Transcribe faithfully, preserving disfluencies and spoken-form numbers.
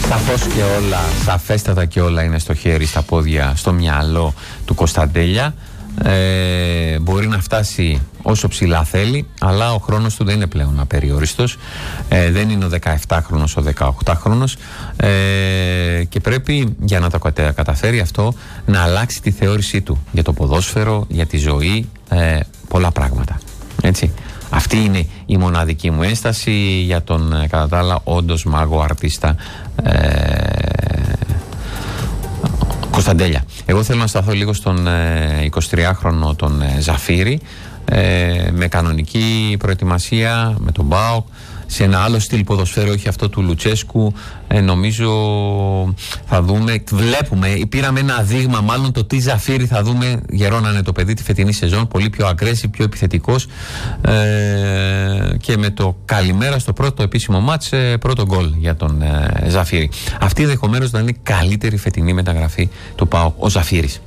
Σαφώς και όλα, σαφέστατα και όλα είναι στο χέρι, στα πόδια, στο μυαλό του Κωνσταντέλια. Ε, μπορεί να φτάσει όσο ψηλά θέλει, αλλά ο χρόνος του δεν είναι πλέον απεριόριστος. Ε, δεν είναι ο δεκαεπτάχρονος, ο δεκαοκτάχρονος, ε, και πρέπει για να το καταφέρει αυτό να αλλάξει τη θεώρησή του για το ποδόσφαιρο, για τη ζωή, ε, πολλά πράγματα. Έτσι. Αυτή είναι η μοναδική μου ένσταση για τον, κατά τα άλλα, όντως μάγο αρτίστα ε, Κωνσταντέλια. Εγώ θέλω να σταθώ λίγο στον ε, εικοσιτριάχρονο τον ε, Ζαφύρη, ε, με κανονική προετοιμασία με τον ΠΑΟΚ, σε ένα άλλο στυλ ποδοσφαίρου, όχι αυτό του Λουτσέσκου. ε, νομίζω θα δούμε, βλέπουμε, πήραμε ένα δείγμα μάλλον το τι Ζαφύρη θα δούμε. Γερώνανε το παιδί τη φετινή σεζόν, πολύ πιο aggressive, πιο επιθετικός, ε, και με το καλημέρα στο πρώτο επίσημο μάτς, ε, πρώτο γκολ για τον ε, Ζαφύρη. Αυτή ενδεχομένως να είναι η καλύτερη φετινή μεταγραφή του ΠΑΟΚ, ο Ζαφύρης.